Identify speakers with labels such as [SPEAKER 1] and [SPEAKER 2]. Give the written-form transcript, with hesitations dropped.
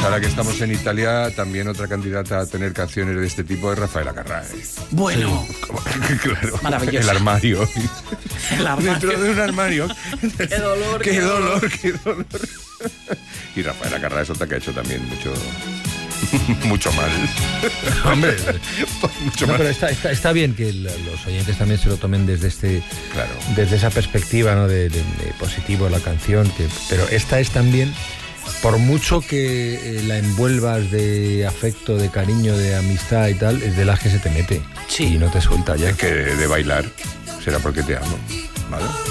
[SPEAKER 1] ahora que estamos en Italia, también otra candidata a tener canciones de este tipo es Rafaela Carrà.
[SPEAKER 2] Bueno,
[SPEAKER 1] Claro,
[SPEAKER 2] maravilloso.
[SPEAKER 1] el armario.
[SPEAKER 2] El armario.
[SPEAKER 1] Dentro de un armario.
[SPEAKER 2] Qué dolor,
[SPEAKER 1] qué dolor, qué dolor. Y Rafaela Carrà es otra que ha hecho también mucho mal.
[SPEAKER 3] Hombre,
[SPEAKER 1] Mucho
[SPEAKER 3] no,
[SPEAKER 1] mal.
[SPEAKER 3] pero está bien que los oyentes también se lo tomen desde
[SPEAKER 1] Claro.
[SPEAKER 3] desde esa perspectiva, ¿no? de positivo la canción, pero esta es también, por mucho que la envuelvas de afecto, de cariño, de amistad y tal, es de las que se te mete.
[SPEAKER 2] Sí.
[SPEAKER 3] Y no te suelta ya.
[SPEAKER 1] Es que de bailar será porque te amo, ¿vale?